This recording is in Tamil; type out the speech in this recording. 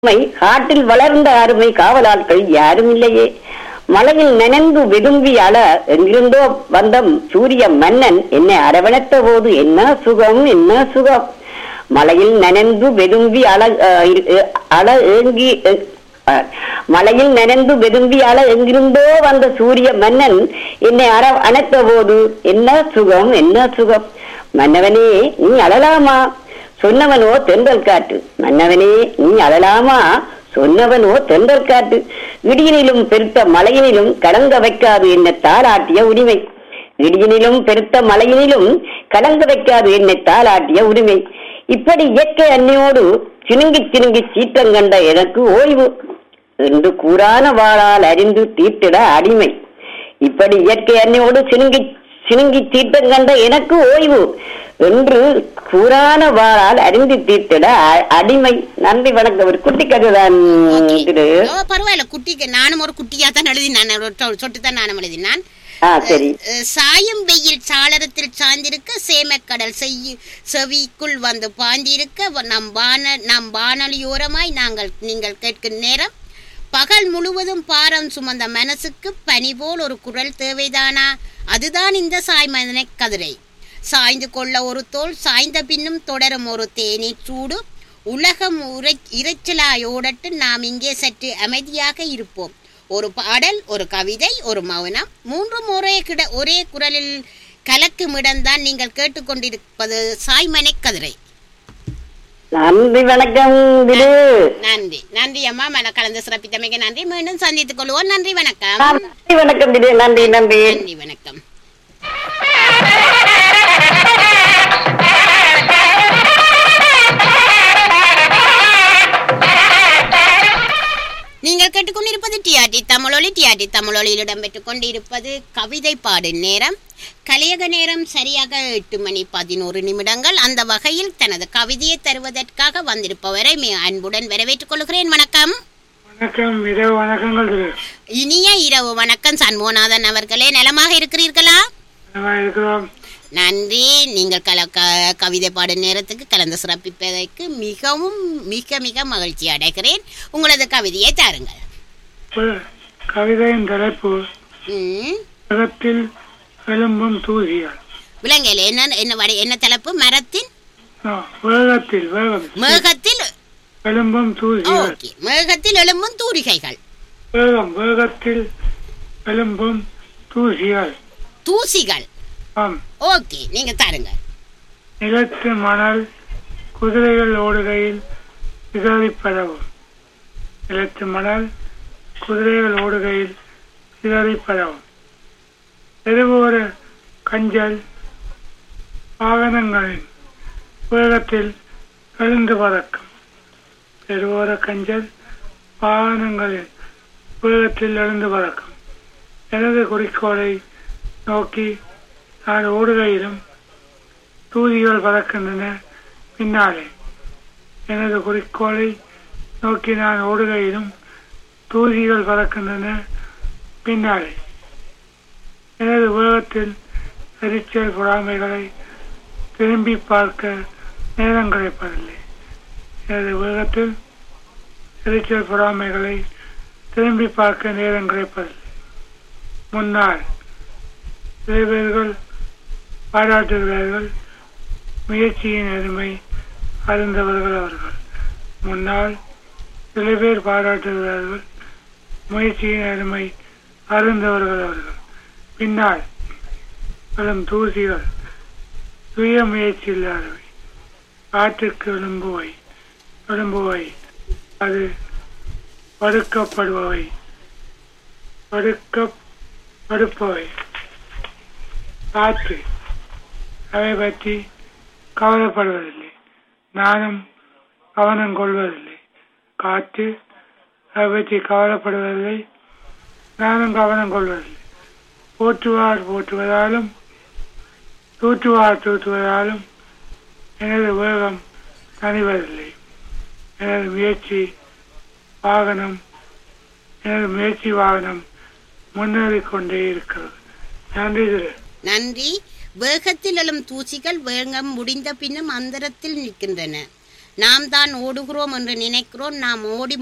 காட்டில் வளர்ந்த அருமை காவலாட்கள் யாரும் இல்லையே. மலையில் நனைந்து வெதும்பி அழ எங்கிருந்தோ வந்த சூரிய மன்னன் என்னை அரவணைத்த போது என்ன சுகம் என்ன சுகம். மலையில் நனைந்து வெதும்பி மலையில் நனைந்து வெதும்பி அழ எங்கிருந்தோ வந்த சூரிய மன்னன் என்னை அணைத்த போது என்ன சுகம் என்ன சுகம். மன்னவனே நீ அழலாமா சொன்னவனோ தென்றல் காற்று. மன்னவனே நீ அழலாமா சொன்னவனோ தென்றல் காற்று. இடியினிலும் பெருத்த மலையினிலும் கலங்க வைக்காது என்னை தாளாட்டிய உரிமை. இடியினிலும் பெருத்த மலையினிலும் கலங்க வைக்காது என்னை தாளாட்டிய உரிமை. இப்படி இயற்கை அன்னையோடு சினுங்கி சினுங்கி சீற்றம் கண்ட எனக்கு ஓய்வு என்று கூறான வாழால் அறிந்து தீர்த்திட அடிமை. இப்படி இயற்கை அன்னையோடு சினுங்கி சினுங்கி தீர்த்தம் கண்ட எனக்கு ஓய்வு என்று கூறான வாழால் அறிந்து தீர்த்திட அடிமை. நன்றி வணக்கம். ஒரு குட்டி கதைதான். பரவாயில்ல, குட்டிக்கு நானும் ஒரு குட்டியா தான் எழுதினான், சொட்டுத்தான் நானும் எழுதினான். சரி. சாயும் வெயில் சாளரத்தில் சாய்ந்திருக்க சேமக்கடல் செவிக்குள் வந்து பாய்ந்திருக்க நம் வானொலியோரமாய் நீங்கள் கேட்கும் நேரம். பகல் முழுவதும் பாரம் சுமந்த மனசுக்கு பனி போல் ஒரு குரல் தேவைதானா? அதுதான் இந்த சாய்மதனை கதிரை. சாய்ந்து கொள்ள ஒரு தோல், சாய்ந்த பின்னும் தொடரும் ஒரு தேநீர் சூடு. உலகம் இறைச்சலாயோடட்டு நாம் இங்கே சற்று அமைதியாக இருப்போம். ஒரு பாடல், ஒரு கவிதை, ஒரு மௌனம், மூன்றும் ஒரே குரலில் கலக்கும் இடம்தான் நீங்கள் கேட்டுக்கொண்டிருப்பது சாய்மனை கதிரை. நன்றி வணக்கம். நன்றி நன்றி அம்மா. கலந்து சிறப்பித்தமைக்கு நன்றி. மீண்டும் சந்தித்துக் கொள்வோம். நன்றி வணக்கம். நன்றி வணக்கம். நன்றி நன்றி நன்றி வணக்கம். நீங்கள் கேட்டுக்கொண்டிருப்பது டிஆர்டி தமிழொலி. டிஆர்டி தமிழொலியில் இடம்பெற்றுக் கொண்டிருப்பது கவிதை பாடும் நேரம். கலியக நேரம் சரியாக 8:11. அந்த வகையில் தனது கவிதையை தருவதற்காக வந்திருப்பவரை அன்புடன் வரவேற்றுக் கொள்கிறேன். வணக்கம். வணக்கம். இரவு வணக்கங்கள். இனிய இரவு வணக்கம் சண்முகநாதன் அவர்களே. நலமாக இருக்கிறீர்களா? நன்றி. நீங்கள் கவிதை பாடும் நேரத்துக்கு கலந்து சிறப்பிப்பதற்கு மிகவும் மிக மிக மகிழ்ச்சி அடைகிறேன். உங்களது கவிதையை தாருங்கள். கவிதையின் தலைப்பு மரத்தில் எழும்பும் தூசிகள். விலங்கையில் என்ன தலைப்பு? மரத்தின் மேகத்தில் எழும்பும் தூசிகள். மேகத்தில் எழும்பும் தூரிகைகள். வேகத்தில் எழும்பும் தூசிகள். தூசிகள். ஓகே, நீங்க தாருங்க. நிலத்து மணல் குதிரைகள் ஓடுகையில் சிதறிப்படவும். நிலத்து மணல் குதிரைகள் ஓடுகையில் சிதறிப்படவும். தெருவோர கஞ்சல் வாகனங்களின் வேகத்தில் எழுந்து பறக்கும். தெருவோர கஞ்சல் வாகனங்களின் வேகத்தில் எழுந்து பறக்கும். எனது குறிக்கோளை நோக்கி நான் ஓடுகையிலும் தூதிகள் பறக்கின்றன பின்னாலே. எனது குறிக்கோளை நோக்கி நான் ஓடுகையிலும் தூதிகள் பறக்கின்றன பின்னாலே. எனது வேகத்தில் எரிச்சல் பொறாமைகளை திரும்பி பார்க்க நேரம் கிடைப்பதில்லை. எனது வேகத்தில் எரிச்சல் பொறாமைகளை திரும்பி பார்க்க நேரம் கிடைப்பதில்லை. முன்னால் சில பேர்கள் பாராட்டுகிறார்கள் முயற்சியின் அருமை அறிந்தவர்கள் அவர்கள். முன்னால் சில பேர் பாராட்டுகிறார்கள் முயற்சியின் அருமை அறிந்தவர்கள் அவர்கள். பின்னால் வரும் தூசிகள் சுய முயற்சி இல்லாதவை, காற்றுக்கு எழும்புவை, அது படுப்பவை. காற்று அவை பற்றி கவலைப்படுவதில்லை, நானும் கவனம் கொள்வதில்லை. காற்று அதை பற்றி கவலைப்படுவதில்லை, நானும் கவனம் கொள்வதில்லை. போற்றுவதாலும் தூற்றுவதாலும் எனது வேகம் தணிவதில்லை. எனது முயற்சி வாகனம் முன்னேறிக்கொண்டே இருக்கிறது. நன்றி. நன்றி. வேகத்தில் எழும் தூசிகள் வேகம் முடிந்த பின்னும் அந்தரத்தில் நிற்கின்றன. நாம் தான் ஓடுகிறோம் என்று நினைக்கிறோம். நாம் ஓடி